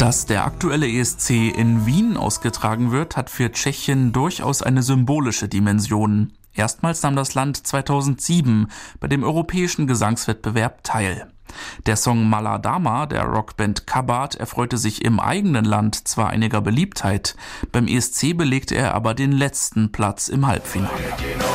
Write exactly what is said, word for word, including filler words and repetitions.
Dass der aktuelle E S C in Wien ausgetragen wird, hat für Tschechien durchaus eine symbolische Dimension. Erstmals nahm das Land zweitausendsieben bei dem europäischen Gesangswettbewerb teil. Der Song Mala Dama der Rockband Kabát erfreute sich im eigenen Land zwar einiger Beliebtheit, beim E S C belegte er aber den letzten Platz im Halbfinale.